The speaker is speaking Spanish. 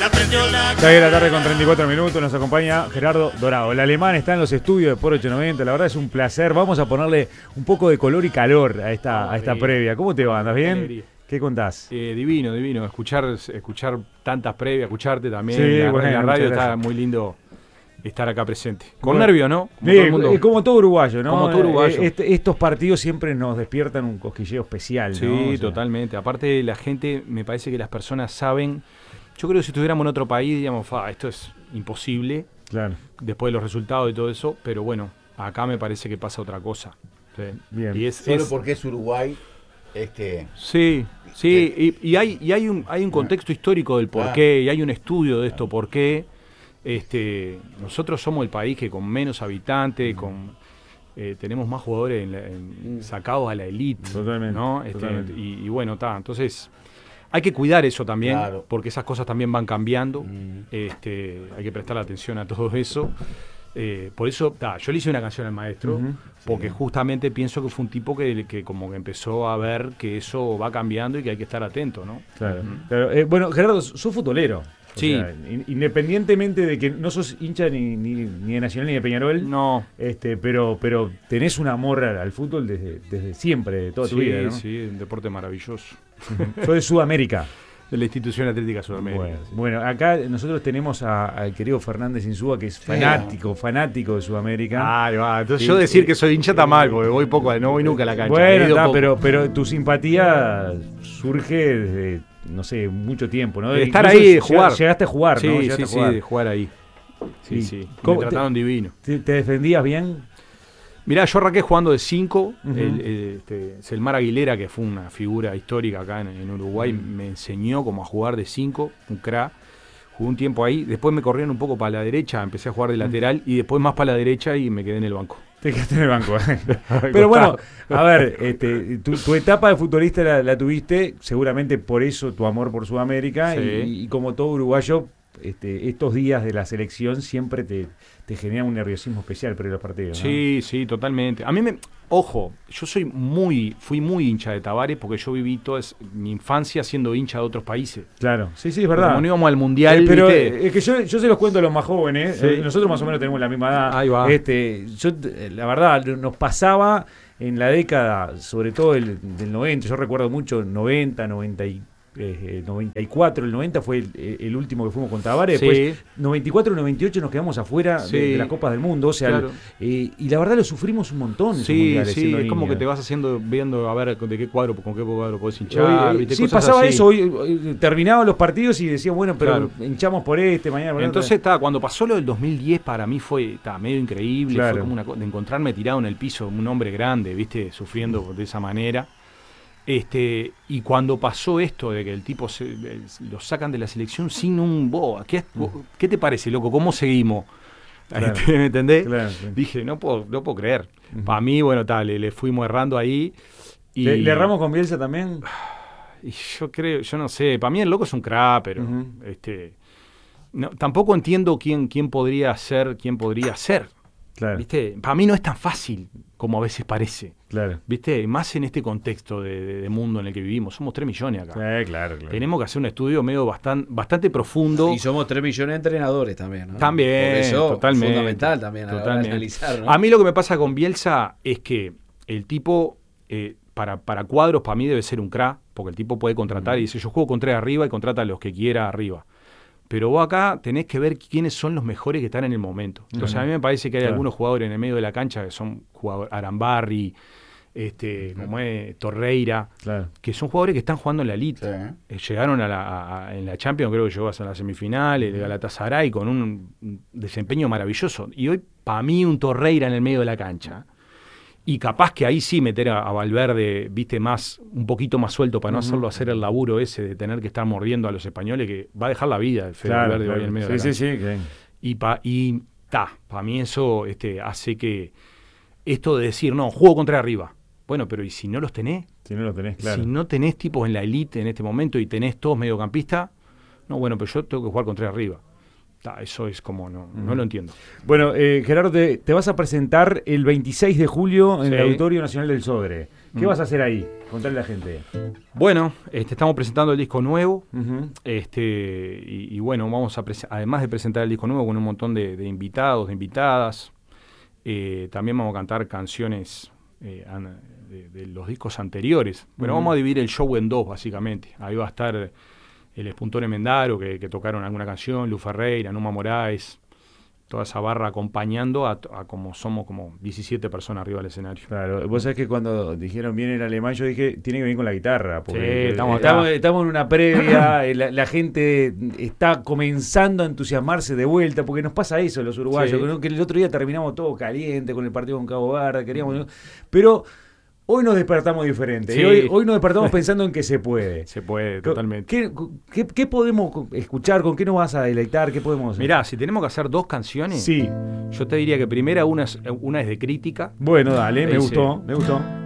Ya que la tarde con 34 minutos nos acompaña Gerardo Dorado. El alemán está en los estudios de Sport 890. La verdad es un placer. Vamos a ponerle un poco de color y calor a esta previa. ¿Cómo te va? ¿Andas bien? Alegría. ¿Qué contás? Divino. Escuchar tantas previas, escucharte también. Sí, en bueno, la radio muchas está gracias. muy lindo estar acá presente. Con Bueno, nervio, ¿no? Como Sí, todo el mundo. como todo uruguayo, ¿no? Como todo uruguayo. Estos partidos siempre nos despiertan un cosquilleo especial, Sí, ¿no? O sea, totalmente. Aparte, la gente, me parece que las personas saben. Yo creo que si estuviéramos en otro país, digamos, esto es imposible. Claro. Después de los resultados y todo eso. Pero bueno, acá me parece que pasa otra cosa. Sí. Bien. Y Solo porque es Uruguay. Sí, y hay un contexto histórico del porqué, y hay un estudio de esto, por qué nosotros somos el país que con menos habitantes, tenemos más jugadores sacados a la elite, Totalmente, ¿no? totalmente. Y bueno, entonces hay que cuidar eso también, Claro. porque esas cosas también van cambiando, hay que prestar atención a todo eso. Por eso, yo le hice una canción al maestro, porque justamente pienso que fue un tipo que como que empezó a ver que eso va cambiando y que hay que estar atento, ¿no? Claro. Claro. Bueno, Gerardo, sos futbolero. O Sí. sea, independientemente de que no sos hincha ni de Nacional ni de Peñarol, No. pero tenés un amor al fútbol desde siempre, de toda tu vida, ¿no? Sí, un deporte maravilloso. Sos de Sudamérica. De la institución atlética Sudamérica. Bueno, acá nosotros tenemos al querido Fernández Insúa, que es fanático de Sudamérica. Ahí va. Entonces yo decir que soy hincha está mal, porque no voy nunca a la cancha. Bueno, He ido poco. pero tu simpatía surge desde, no sé, mucho tiempo, ¿no? De estar Incluso ahí, de jugar. Llegaste a jugar, Sí, ¿no? sí, Llegaste a sí, jugar. de jugar ahí. Sí, Sí. sí. ¿Cómo Me trataron divino. ¿Te defendías bien? Mirá, yo arranqué jugando de 5. Ujú. Selmar Aguilera, que fue una figura histórica acá en Uruguay, me enseñó cómo a jugar de 5, un crack. Jugué un tiempo ahí, después me corrieron un poco para la derecha, empecé a jugar de lateral y después más para la derecha y me quedé en el banco. Te quedaste en el banco. Pero bueno, a ver, tu etapa de futbolista la tuviste, seguramente por eso tu amor por Sudamérica, Sí. y como todo uruguayo, estos días de la selección siempre te generan un nerviosismo especial por los partidos, ¿no? Sí, sí, totalmente. A mí ojo, yo fui muy hincha de Tabaré porque yo viví toda mi infancia siendo hincha de otros países. Claro, sí, es verdad. Como no íbamos al mundial, Pero ¿viste? es que yo se los cuento a los más jóvenes, Sí. nosotros más o menos tenemos la misma edad. Ahí va. La verdad, nos pasaba en la década, sobre todo del 90, yo recuerdo mucho 90, 94, el 90 fue el último que fuimos con Tabaré, Sí. después 94 y 98 nos quedamos afuera Sí. de las Copas del Mundo, o sea, Claro. y la verdad lo sufrimos un montón esos Sí, mundiales, sí, siendo es como niños. que te vas viendo a ver con qué cuadro podés hinchar, Hoy, ¿viste? sí, Cosas pasaba así. eso, hoy terminaban los partidos y decían, bueno, pero Claro. hinchamos por mañana por Entonces cuando pasó lo del 2010 para mí fue medio increíble, Claro. fue como de encontrarme tirado en el piso, un hombre grande, ¿viste? Sufriendo de esa manera. Y cuando pasó esto de que el tipo lo sacan de la selección sin un boa, ¿qué te parece, loco? ¿Cómo seguimos? Claro. ¿Me entendés? Claro, sí. Dije, no puedo creer. Para mí, bueno, le fuimos errando ahí. Y, ¿Le erramos con Bielsa también? y yo no sé, para mí el loco es un crack, pero Ujú. no, tampoco entiendo quién podría ser. Claro, ¿Viste? Para mí no es tan fácil como a veces parece. claro. ¿Viste? Más en este contexto de mundo en el que vivimos. Somos 3 millones acá. Claro. Tenemos que hacer un estudio medio bastante profundo. Y somos 3 millones de entrenadores también, ¿no? También, Por eso, totalmente. fundamental también a la hora de Totalmente. analizar, ¿no? A mí lo que me pasa con Bielsa es que el tipo, para cuadros, para mí debe ser un crack, porque el tipo puede contratar y dice, yo juego con 3 arriba y contrata a los que quiera arriba. Pero vos acá tenés que ver quiénes son los mejores que están en el momento. Entonces a mí me parece que hay Claro. algunos jugadores en el medio de la cancha que son jugadores, Arambarri, como es Torreira, Claro. que son jugadores que están jugando en la elite. Llegaron en la Champions, creo que llegó a la semifinal, el Galatasaray, con un desempeño maravilloso. Y hoy, para mí, un Torreira en el medio de la cancha. Y capaz que ahí sí meter a Valverde, viste, un poquito más suelto para no hacerlo hacer el laburo ese de tener que estar mordiendo a los españoles, que va a dejar la vida el Fede Valverde hoy en el medio de la cancha. Sí. Para mí eso hace que esto de decir, no, juego contra arriba. Bueno, pero ¿y si no los tenés? Si no lo tenés, claro. Si no tenés tipos en la elite en este momento y tenés todos mediocampistas, no, bueno, pero yo tengo que jugar contra arriba. Eso es como, no lo entiendo. Bueno, Gerardo, te vas a presentar el 26 de julio en el Auditorio Nacional del Sodre. ¿Qué vas a hacer ahí? Contarle a la gente. Bueno, estamos presentando el disco nuevo. Y bueno, vamos a además de presentar el disco nuevo con un montón de invitados, de invitadas, también vamos a cantar canciones de los discos anteriores. Bueno, vamos a dividir el show en dos, básicamente. Ahí va a estar el Espuntore Mendaro, que tocaron alguna canción, Lu Ferreira, Numa Moraes, toda esa barra acompañando a como somos como 17 personas arriba del escenario. Claro, vos sabés que cuando dijeron viene el alemán, yo dije, tiene que venir con la guitarra. Porque estamos en una previa, la gente está comenzando a entusiasmarse de vuelta, porque nos pasa eso los uruguayos, que el otro día terminamos todo caliente con el partido con Cabo Verde, queríamos, pero hoy nos despertamos diferente. Sí. Y hoy nos despertamos pensando en que se puede. Se puede, totalmente. ¿Qué podemos escuchar? ¿Con qué nos vas a deleitar? ¿Qué podemos hacer? Mirá, si tenemos que hacer 2 canciones, yo te diría que primera una es de crítica. Bueno, dale, me gustó.